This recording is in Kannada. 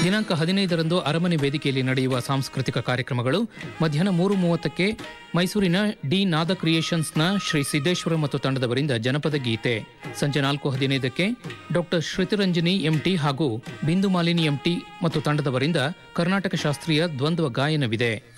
ದಿನಾಂಕ 15ರಂದು ಅರಮನೆ ವೇದಿಕೆಯಲ್ಲಿ ನಡೆಯುವ ಸಾಂಸ್ಕೃತಿಕ ಕಾರ್ಯಕ್ರಮಗಳು ಮಧ್ಯಾಹ್ನ 3:30ಕ್ಕೆ ಮೈಸೂರಿನ ಡಿ ನಾದ ಕ್ರಿಯೇಷನ್ಸ್ನ ಶ್ರೀ ಸಿದ್ದೇಶ್ವರ ಮತ್ತು ತಂಡದವರಿಂದ ಜನಪದ ಗೀತೆ, ಸಂಜೆ 4:15ಕ್ಕೆ ಡಾಕ್ಟರ್ ಶ್ರುತಿರಂಜನಿ ಎಂಟಿ ಹಾಗೂ ಬಿಂದು ಮಾಲಿನಿ ಎಂಟಿ ಮತ್ತು ತಂಡದವರಿಂದ ಕರ್ನಾಟಕ ಶಾಸ್ತ್ರೀಯ ದ್ವಂದ್ವ ಗಾಯನವಿದೆ.